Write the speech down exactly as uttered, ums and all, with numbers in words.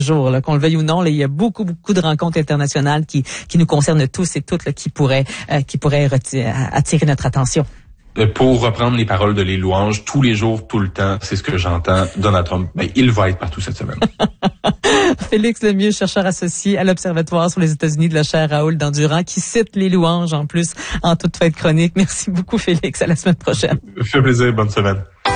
jour, là, qu'on le veuille ou non, là, il y a beaucoup, beaucoup de rencontres internationales qui, qui nous concernent tous et toutes, là, qui pourraient, euh, qui pourraient reti- attirer notre attention. Pour reprendre les paroles de Les Louanges, tous les jours, tout le temps, c'est ce que j'entends. Donald Trump, ben, il va être partout cette semaine. Félix Lemieux, chercheur associé à l'Observatoire sur les États-Unis de la chaire Raoul Dandurand, qui cite Les Louanges en plus en toute fin de chronique. Merci beaucoup, Félix. À la semaine prochaine. Ça fait plaisir. Bonne semaine.